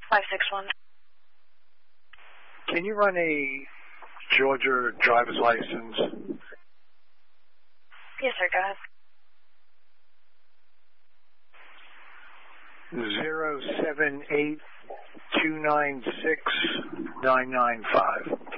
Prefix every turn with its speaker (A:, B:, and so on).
A: 561.
B: Can you run a Georgia driver's license?
A: Yes, sir. Go ahead.
B: 078296995.